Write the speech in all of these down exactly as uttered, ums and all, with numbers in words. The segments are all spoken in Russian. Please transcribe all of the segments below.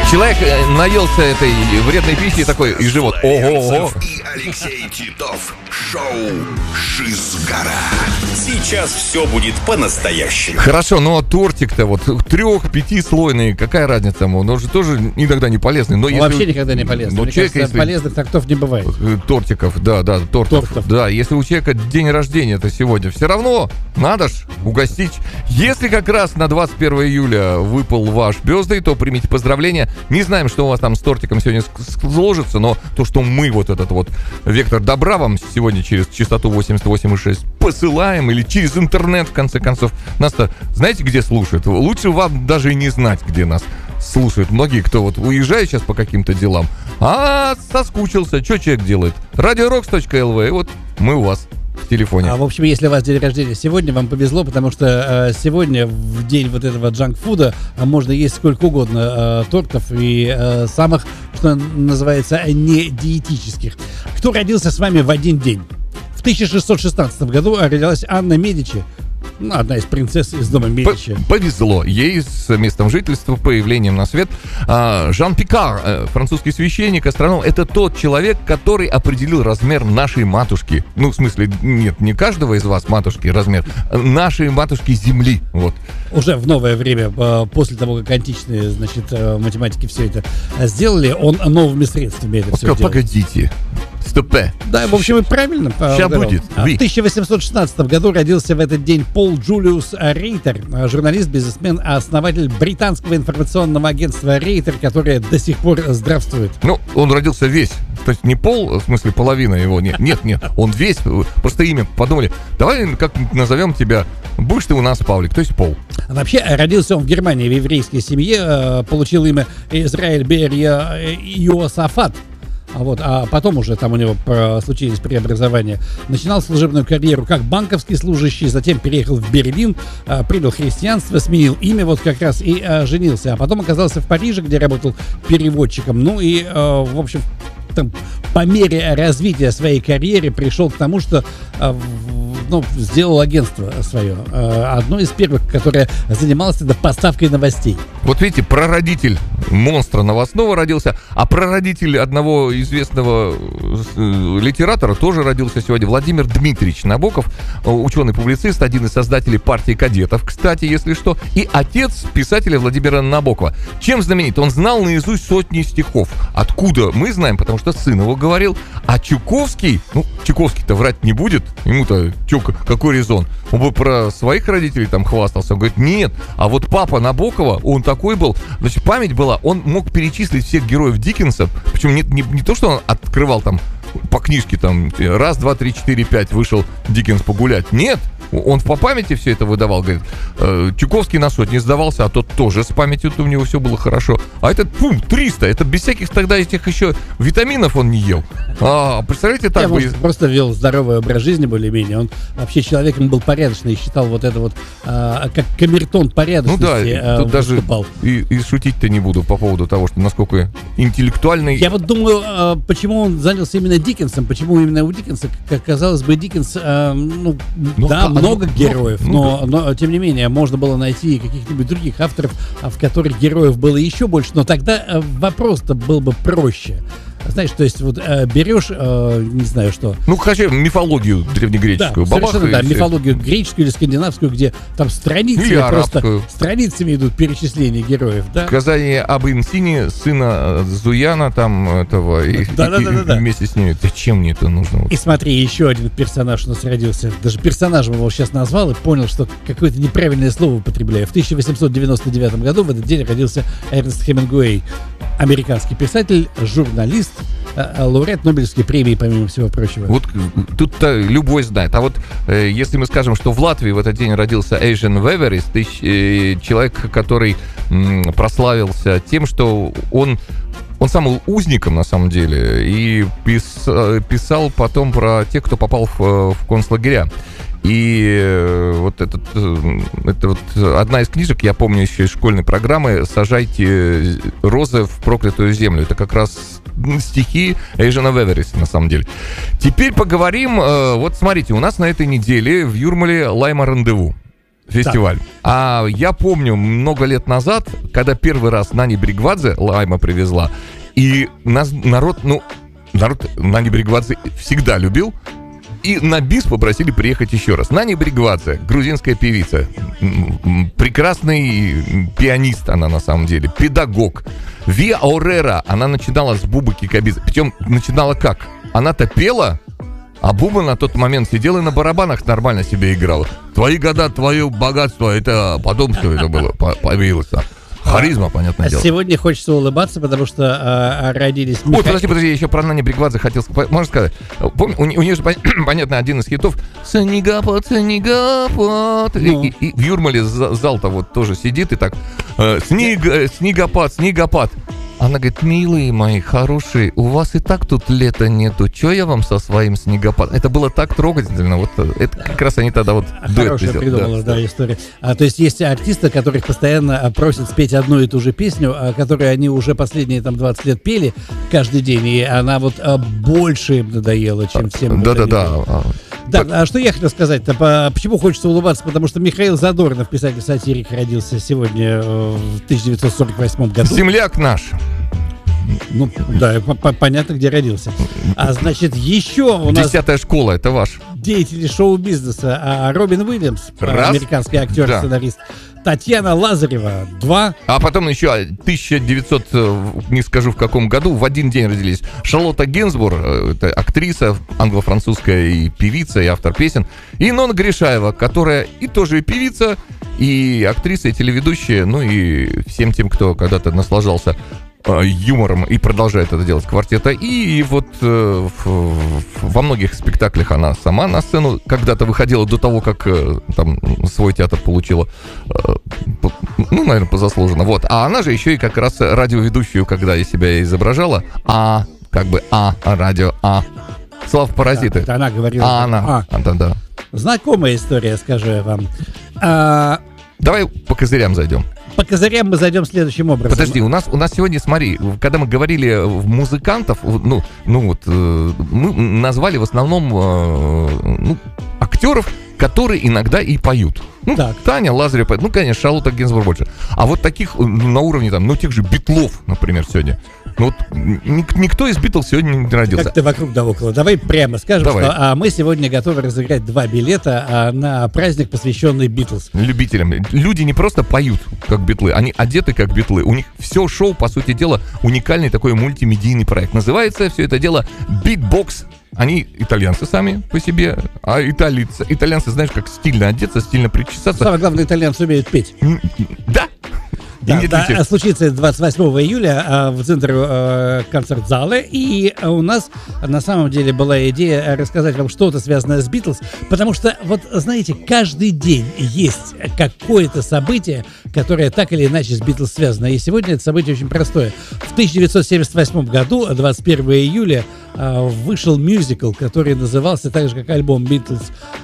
Человек наелся этой вредной пищи и такой, и живот. Ого-го. И Алексей Титов. Шоу «Шизгара». Сейчас все будет по-настоящему. Хорошо, но тортик-то вот трех-пятислойный, какая разница ему? Он же тоже иногда не полезный. Но если... Вообще никогда не полезный. Но Мне человек, кажется, если... полезных тортов не бывает. Тортиков, да, да, тортов. Тортов. Да, если у человека день рождения-то сегодня, все равно надо ж угостить. Если как раз на двадцать первое июля выпал ваш бёздей, то примите поздравления. Не знаем, что у вас там с тортиком сегодня сложится, но то, что мы вот этот вот вектор добра вам сегодня через частоту восемьдесят восемь и шесть посылаем, или через интернет, в конце концов. Нас-то знаете, где слушают? Лучше вам даже и не знать, где нас слушают. Многие, кто вот уезжает сейчас по каким-то делам, а соскучился, что человек делает? радиорокс точка эл ви, вот мы у вас в телефоне. А, в общем, если у вас день рождения сегодня, вам повезло, потому что э, сегодня, в день вот этого джанк-фуда, э, можно есть сколько угодно э, тортов и э, самых, что называется, не диетических. Кто родился с вами в один день? В тысяча шестьсот шестнадцатом году родилась Анна Медичи, ну, одна из принцесс из дома Медичи. Повезло ей с местом жительства, появлением на свет. Жан Пикар, французский священник, астроном, это тот человек, который определил размер нашей матушки. Ну, в смысле, нет, не каждого из вас матушки размер, нашей матушки Земли. Вот. Уже в новое время, после того, как античные, значит, математики все это сделали, он новыми средствами это все делал. Погодите. Стопе. Да, в общем, и правильно. Сейчас будет. А в тысяча восемьсот шестнадцатом году родился в этот день Пол Джулиус Рейтер, журналист, бизнесмен, основатель британского информационного агентства Рейтер, которое до сих пор здравствует. Ну, он родился весь. То есть не пол, в смысле половина его. Нет, нет, нет. Он весь. Просто имя подумали. Давай как назовем тебя. Будешь ты у нас Павлик, то есть Пол. Вообще, родился он в Германии в еврейской семье, получил имя Израиль Берия Иосафат. А, вот, а потом уже там у него случились преобразования. Начинал служебную карьеру как банковский служащий, затем переехал в Берлин, принял христианство, сменил имя вот как раз и а, женился. А потом оказался в Париже, где работал переводчиком. Ну и, а, в общем, там, по мере развития своей карьеры пришел к тому, что а, ну, сделал агентство свое. А, одно из первых, которое занималось это поставкой новостей. Вот видите, прародитель монстра новостного родился, а прародитель одного известного литератора тоже родился сегодня. Владимир Дмитриевич Набоков, ученый-публицист, один из создателей партии кадетов, кстати, если что, и отец писателя Владимира Набокова. Чем знаменит? Он знал наизусть сотни стихов. Откуда? Мы знаем, потому что сын его говорил. А Чуковский, ну, Чуковский-то врать не будет, ему-то чё, какой резон? Он бы про своих родителей там хвастался. Он говорит, нет, а вот папа Набокова, он такой был, значит, память была, он мог перечислить всех героев Диккенса, причем не, не, не то, что он открывал там по книжке, там, раз, два, три, четыре, пять вышел Диккенс погулять. Нет, он по памяти все это выдавал, говорит. Чуковский на сотни сдавался, а тот тоже с памятью, у него все было хорошо. А этот, пум, триста, это без всяких тогда этих еще витаминов он не ел. А, представляете, так Я, бы... может, просто вел здоровый образ жизни более-менее. Он вообще человеком был порядочный и считал вот это вот а, как камертон порядочности. Ну да, а, тут даже и, и шутить-то не буду по поводу того, что насколько интеллектуальный... Я вот думаю, а, почему он занялся именно Диккенсом, почему именно у Диккенса, как казалось бы, Диккенс, а, ну, ну, да, да, много ну, героев, ну, но, ну, но, тем не менее, можно было найти каких-нибудь других авторов, в которых героев было еще больше, но тогда вопрос-то был бы проще. Знаешь, то есть вот э, берешь, э, не знаю что. Ну, хочу мифологию древнегреческую. Да, совершенно, да, мифологию греческую или скандинавскую, где там страницами просто страницами идут перечисления героев, да. Сказание об Инсине, сына Зуяна там этого, и, да, да, и, да, да, и да. вместе с ними. Зачем мне это нужно? И смотри, еще один персонаж у нас родился. Даже персонажем его сейчас назвал и понял, что какое-то неправильное слово употребляю. В тысяча восемьсот девяносто девятом году в этот день родился Эрнест Хемингуэй, американский писатель, журналист, лауреат Нобелевской премии, помимо всего прочего. Вот тут-то любой знает. А вот э, если мы скажем, что в Латвии в этот день родился Эйжен Веверис, э, человек, который м, прославился тем, что он Он сам был узником, на самом деле, и пис, писал потом про тех, кто попал в, в концлагеря. И вот этот, это вот одна из книжек, я помню еще из школьной программы, «Сажайте розы в проклятую землю». Это как раз стихи Эйжена Вевериса, на самом деле. Теперь поговорим. Вот смотрите, у нас на этой неделе в Юрмале Лайма рандеву. фестиваль. А я помню много лет назад, когда первый раз Нани Бригвадзе Лайма привезла, и нас народ, ну, народ Нани Бригвадзе всегда любил, и на бис попросили приехать еще раз. Нани Бригвадзе, грузинская певица, прекрасный пианист она на самом деле, педагог. Виа Орера, она начинала с Бубы Кикабидзе. Причем начинала как? Она-то пела, а Буба на тот момент сидела и на барабанах нормально себе играла. Твои года, твое богатство, это потом все это было, появилось. Харизма, понятное а дело. Сегодня хочется улыбаться, потому что а, родились... Ой, подожди, подожди, я еще про Нани Бригвадзе хотел сказать. Можно сказать? Помни, у, у нее же, понятно, один из хитов «Снегопад, снегопад». Ну. И, и, и в Юрмале зал-то вот тоже сидит и так э, «Снег, э, снегопад, снегопад». Она говорит: милые мои, хорошие, у вас и так тут лета нету, чё я вам со своим снегопадом? Это было так трогательно, вот это как раз они тогда вот дуэт Хорошая сделали. придумала, да, да, история. А, то есть есть артисты, которых постоянно просят спеть одну и ту же песню, а, которую они уже последние там двадцать лет пели каждый день, и она вот а, больше им надоела, чем всем. Да-да-да. Да, а что я хотел сказать-то? По, почему хочется улыбаться? Потому что Михаил Задорнов, писатель-сатирик, родился сегодня э, в тысяча девятьсот сорок восьмом году. Земляк наш. Ну, да, понятно, где родился. А значит, еще у нас... Десятая школа, это ваш. Деятели шоу-бизнеса. А Робин Уильямс, Раз. американский актер и Да. сценарист. Татьяна Лазарева, два. А потом еще тысяча девятьсот, не скажу в каком году, в один день родились Шарлотта Генсбур, это актриса англо-французская и певица, и автор песен, и Нонна Гришаева, которая и тоже и певица, и актриса, и телеведущая, ну и всем тем, кто когда-то наслаждался юмором и продолжает это делать квартета. И вот э, в, во многих спектаклях она сама на сцену когда-то выходила до того, как э, там свой театр получила, э, по, ну, наверное, позаслуженно. Вот. А она же еще и как раз радиоведущую, когда я себя изображала, а, как бы, а, радио, а. Слава паразиты. Да, она говорила. А она. А. Да, да. Знакомая история, скажу я вам. А... Давай по козырям зайдем. По козырям мы зайдем следующим образом. Подожди, у нас, у нас сегодня, смотри, когда мы говорили в музыкантов, ну, ну вот, э, мы назвали в основном э, ну, актеров, которые иногда и поют. Ну, так. Таня Лазарева поет, ну, конечно, Шарлотта Генсбур больше. А вот таких ну, на уровне, там, ну, тех же Битлов, например, сегодня. Ну, вот ник- никто из Битлов сегодня не родился. Как ты вокруг да около. Давай прямо скажем, Давай. что а, мы сегодня готовы разыграть два билета а, на праздник, посвященный Битлз. Любителям. Люди не просто поют, как Битлы, они одеты, как Битлы. У них все шоу, по сути дела, уникальный такой мультимедийный проект. Называется все это дело «Beatbox». Они итальянцы сами по себе, а итальянцы, итальянцы, знаешь, как стильно одеться, стильно причесаться. Самое главное, итальянцы умеют петь. Да? Да, И да, нет, случится это двадцать восьмого июля а, в центре а, концерт-зала. И а, у нас на самом деле была идея рассказать вам что-то связанное с Битлз, потому что, вот знаете, каждый день есть какое-то событие, которое так или иначе с Битлз связано. И сегодня это событие очень простое. В тысяча девятьсот семьдесят восьмом году, двадцать первого июля, а, вышел мюзикл, который назывался так же, как альбом Битлз,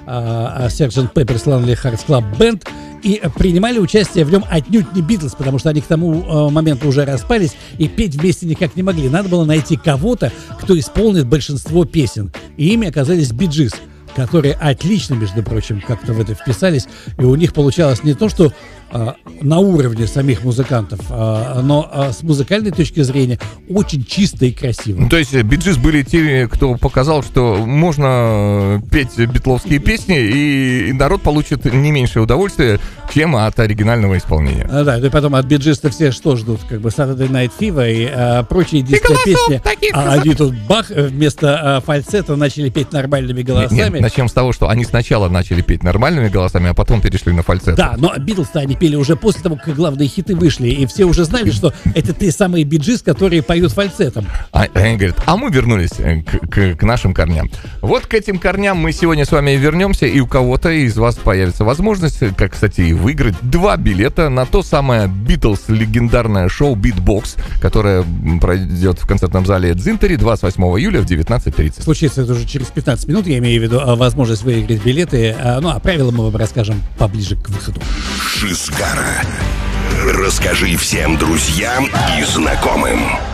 а, сержант Pepper's Lonely Hearts Club Band. И принимали участие в нем отнюдь не Битлз, потому что они к тому э, моменту уже распались и петь вместе никак не могли. Надо было найти кого-то, кто исполнит большинство песен. И ими оказались Би Джис, которые отлично, между прочим, как-то в это вписались. И у них получалось не то, что э, на уровне самих музыкантов, э, но э, с музыкальной точки зрения очень чисто и красиво. Ну, то есть Би Джис были те, кто показал, что можно петь битловские песни, и народ получит не меньшее удовольствие, чем от оригинального исполнения. А, да, и потом от Би Джис-то все что ждут? Как бы Saturday Night Fever и а, прочие диско-песни. А они тут бах, вместо а, фальцета начали петь нормальными голосами. Нет, нет, начнем с того, что они сначала начали петь нормальными голосами, а потом перешли на фальцет. Да, но Битлз-то они пели уже после того, как главные хиты вышли, и все уже знали, что это те самые Би Джис, которые поют фальцетом. А, они говорят, а мы вернулись к, к, к нашим корням. Вот к этим корням мы сегодня с вами и вернемся, и у кого-то из вас появится возможность, как, кстати, и выиграть два билета на то самое Битлз легендарное шоу «Beatbox», которое пройдет в концертном зале Дзинтери двадцать восьмого июля в девятнадцать тридцать. Случится это уже через пятнадцать минут, я имею в виду возможность выиграть билеты. Ну, а правила мы вам расскажем поближе к выходу. Шизгара. Расскажи всем друзьям и знакомым.